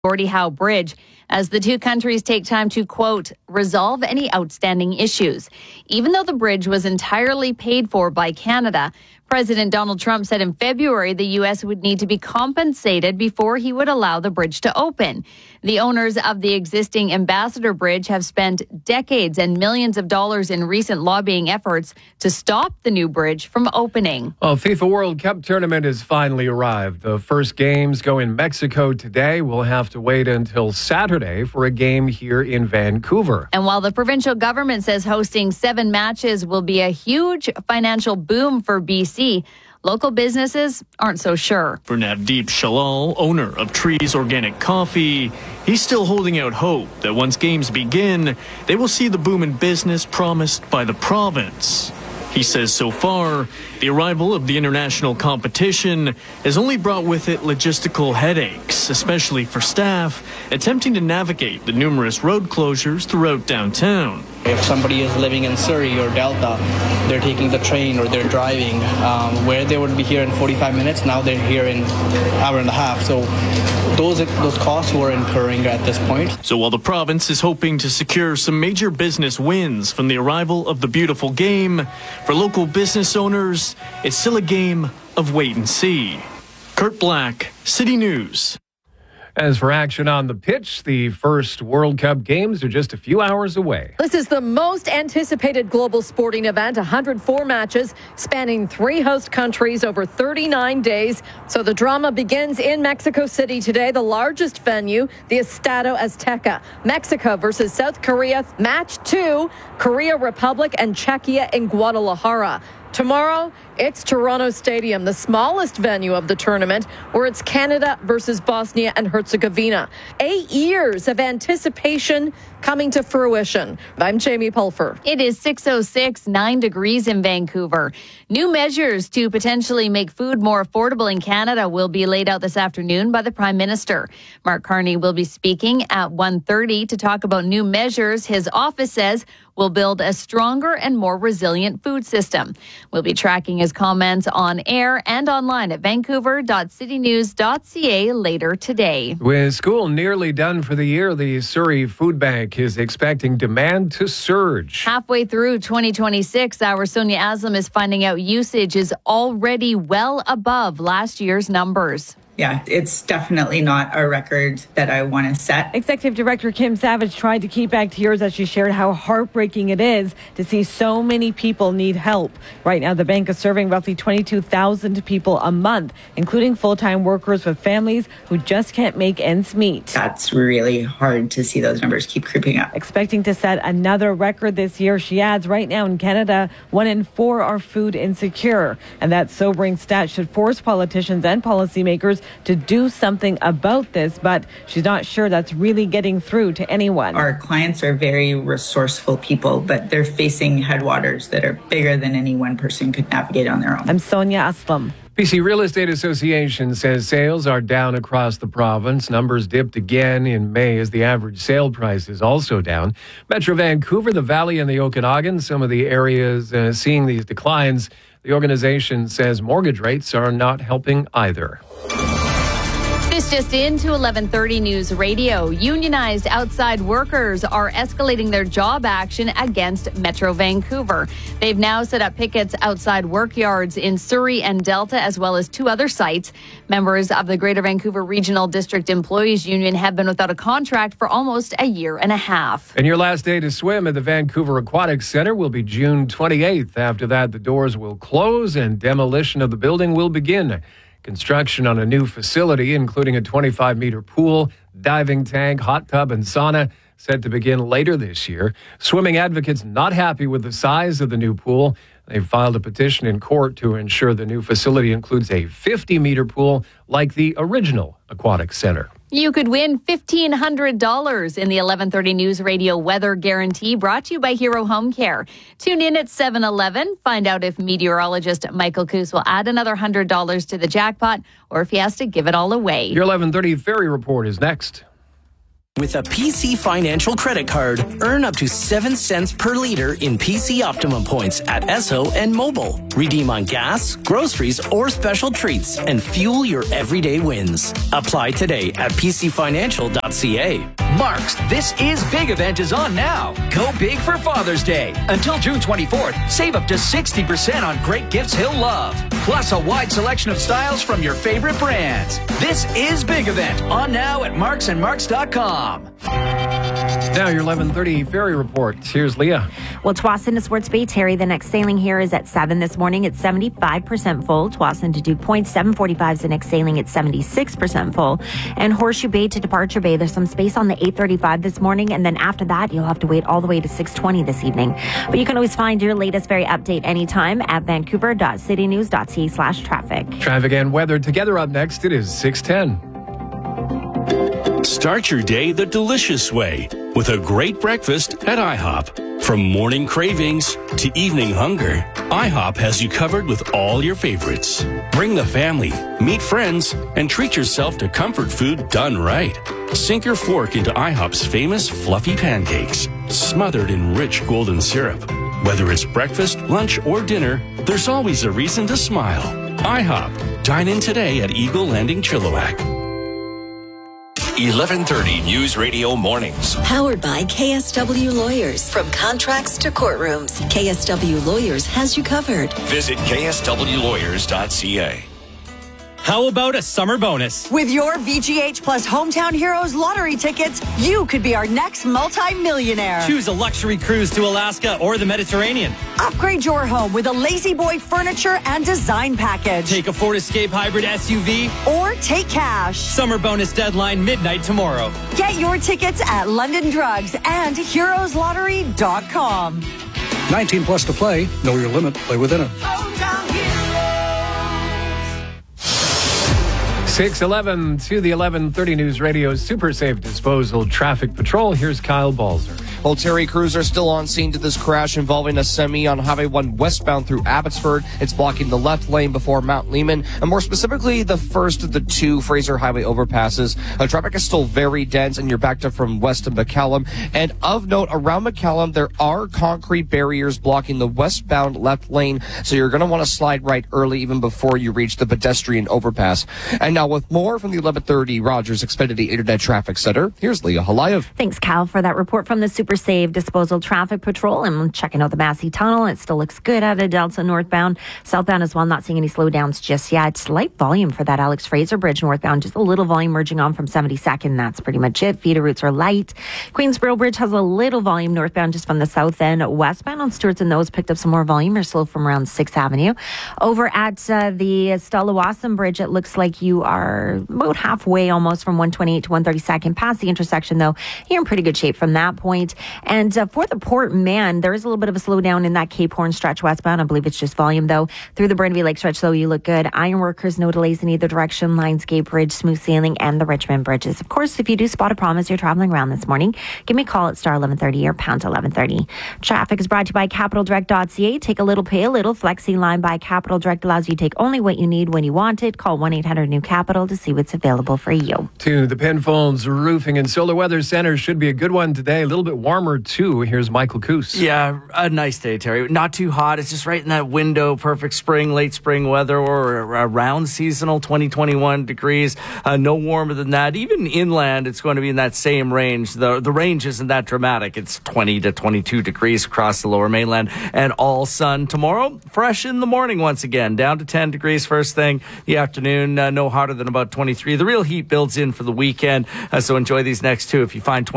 Gordie Howe Bridge as the two countries take time to, quote, resolve any outstanding issues. Even though the bridge was entirely paid for by Canada, President Donald Trump said in February the U.S. would need to be compensated before he would allow the bridge to open. The owners of the existing Ambassador Bridge have spent decades and millions of dollars in recent lobbying efforts to stop the new bridge from opening. Well, FIFA World Cup tournament has finally arrived. The first games go in Mexico today. We'll have to wait until Saturday for a game here in Vancouver. And while the provincial government says hosting 7 matches will be a huge financial boom for BC, local businesses aren't so sure. For Navdeep Shalal, owner of Trees Organic Coffee, he's still holding out hope that once games begin, they will see the boom in business promised by the province. He says so far, the arrival of the international competition has only brought with it logistical headaches, especially for staff attempting to navigate the numerous road closures throughout downtown. If somebody is living in Surrey or Delta, they're taking the train or they're driving. Where they would be here in 45 minutes, now they're here in an hour and a half. So those costs we're incurring at this point. So while the province is hoping to secure some major business wins from the arrival of the beautiful game, for local business owners, it's still a game of wait and see. Kurt Black, City News. As for action on the pitch, the first World Cup games are just a few hours away. This is the most anticipated global sporting event, 104 matches spanning 3 host countries over 39 days. So the drama begins in Mexico City today, the largest venue, the Estadio Azteca. Mexico versus South Korea, match 2, Korea Republic and Czechia in Guadalajara. Tomorrow, it's Toronto Stadium, the smallest venue of the tournament, where it's Canada versus Bosnia and Herzegovina. 8 years of anticipation coming to fruition. I'm Jamie Pulfer. It is 6:06, 9 degrees in Vancouver. New measures to potentially make food more affordable in Canada will be laid out this afternoon by the Prime Minister. Mark Carney will be speaking at 1:30 to talk about new measures his office says will build a stronger and more resilient food system. We'll be tracking his comments on air and online at vancouver.citynews.ca later today. With school nearly done for the year, the Surrey Food Bank is expecting demand to surge. Halfway through 2026, our Sonia Aslam is finding out usage is already well above last year's numbers. Yeah, it's definitely not a record that I want to set. Executive Director Kim Savage tried to keep back tears as she shared how heartbreaking it is to see so many people need help. Right now, the bank is serving roughly 22,000 people a month, including full-time workers with families who just can't make ends meet. That's really hard to see those numbers keep creeping up. Expecting to set another record this year, she adds, right now in Canada, 1 in 4 are food insecure. And that sobering stat should force politicians and policymakers to do something about this, but she's not sure that's really getting through to anyone. Our clients are very resourceful people, but they're facing headwaters that are bigger than any one person could navigate on their own. I'm Sonia Aslam. BC Real Estate Association says sales are down across the province. Numbers dipped again in May as the average sale price is also down. Metro Vancouver, the Valley, and the Okanagan, some of the areas seeing these declines. The organization says mortgage rates are not helping either. This just into 11:30 News Radio. Unionized outside workers are escalating their job action against Metro Vancouver. They've now set up pickets outside work yards in Surrey and Delta, as well as 2 other sites. Members of the Greater Vancouver Regional District Employees Union have been without a contract for almost a year and a half. And your last day to swim at the Vancouver Aquatic Centre will be June 28th. After that, the doors will close and demolition of the building will begin. Construction on a new facility, including a 25-meter pool, diving tank, hot tub, and sauna, set to begin later this year. Swimming advocates not happy with the size of the new pool. They've filed a petition in court to ensure the new facility includes a 50-meter pool like the original Aquatic Center. You could win $1,500 in the 11:30 News Radio Weather Guarantee, brought to you by Hero Home Care. Tune in at 7:11. Find out if meteorologist Michael Coos will add another $100 to the jackpot or if he has to give it all away. Your 11:30 Ferry Report is next. With a PC Financial credit card, earn up to 7 cents per liter in PC Optimum points at Esso and Mobile. Redeem on gas, groceries, or special treats and fuel your everyday wins. Apply today at pcfinancial.ca. Mark's This Is Big event is on now. Go big for Father's Day. Until June 24th, save up to 60% on great gifts he'll love. Plus a wide selection of styles from your favorite brands. This Is Big event on now at marksandmarks.com. Now your 11:30 ferry report. Here's Leah. Well, Tsawwassen to Swartz Bay, Terry, the next sailing here is at 7 this morning. It's 75% full. Tsawwassen to Duke Point, 7:45 is the next sailing. It's 76% full. And Horseshoe Bay to Departure Bay, there's some space on the 8:35 this morning. And then after that, you'll have to wait all the way to 6:20 this evening. But you can always find your latest ferry update anytime at vancouver.citynews.ca/traffic. Traffic and weather together up next. It is 6:10. Start your day the delicious way with a great breakfast at IHOP. From morning cravings to evening hunger, IHOP has you covered with all your favorites. Bring the family, meet friends, and treat yourself to comfort food done right. Sink your fork into IHOP's famous fluffy pancakes, smothered in rich golden syrup. Whether it's breakfast, lunch, or dinner, there's always a reason to smile. IHOP. Dine in today at Eagle Landing, Chilliwack. 11:30 News Radio Mornings. Powered by KSW Lawyers. From contracts to courtrooms, KSW Lawyers has you covered. Visit kswlawyers.ca. How about a summer bonus? With your VGH Plus Hometown Heroes lottery tickets, you could be our next multi-millionaire. Choose a luxury cruise to Alaska or the Mediterranean. Upgrade your home with a Lazy Boy furniture and design package. Take a Ford Escape Hybrid SUV. Or take cash. Summer bonus deadline midnight tomorrow. Get your tickets at London Drugs and heroeslottery.com. 19 plus to play. Know your limit. Play within it. 6:11 to the 11:30 News Radio Super Safe Disposal Traffic Patrol. Here's Kyle Balzer. Well, Terry, crews are still on scene to this crash involving a semi on Highway 1 westbound through Abbotsford. It's blocking the left lane before Mount Lehman, and more specifically, the first of the two Fraser Highway overpasses. Traffic is still very dense, and you're backed up from west of McCallum. And of note, around McCallum, there are concrete barriers blocking the westbound left lane, so you're going to want to slide right early, even before you reach the pedestrian overpass. And now, with more from the 11:30 Rogers Xfinity Internet Traffic Center, here's Leah Halayev. Thanks, Kyle, for that report from the Super Safe Disposal Traffic Patrol. I'm checking out the Massey Tunnel. It still looks good out of Delta northbound. Southbound as well, not seeing any slowdowns just yet. Slight volume for that Alex Fraser Bridge northbound. Just a little volume merging on from 72nd. That's pretty much it. Feeder routes are light. Queensboro Bridge has a little volume northbound just from the south end. Westbound on Stewart's and those picked up some more volume. You're slow from around 6th Avenue. Over at the Stella-Wasson Bridge, it looks like you are about halfway almost from 128 to 132nd. Past the intersection, though, you're in pretty good shape from that point. And for the Port Mann, there is a little bit of a slowdown in that Cape Horn stretch westbound. I believe it's just volume, though. Through the Burnaby Lake stretch, though, you look good. Ironworkers, no delays in either direction. Lionsgate Bridge, smooth sailing, and the Richmond bridges. Of course, if you do spot a problem as you're traveling around this morning, give me a call at star 1130 or pound 1130. Traffic is brought to you by CapitalDirect.ca. Take a little, pay a little. Flexi line by Capital Direct allows you to take only what you need when you want it. Call 1-800-NEW-CAPITAL to see what's available for you. To the Penfolds Roofing and Solar Weather Center. Should be a good one today. A little bit warmer, too. Here's Michael Coos. Yeah, a nice day, Terry. Not too hot. It's just right in that window. Perfect spring, late spring weather, or around seasonal 20-21 degrees. No warmer than that. Even inland, it's going to be in that same range. The range isn't that dramatic. It's 20 to 22 degrees across the lower mainland, and all sun tomorrow. Fresh in the morning once again. Down to 10 degrees first thing. The afternoon, no hotter than about 23. The real heat builds in for the weekend, so enjoy these next two. If you find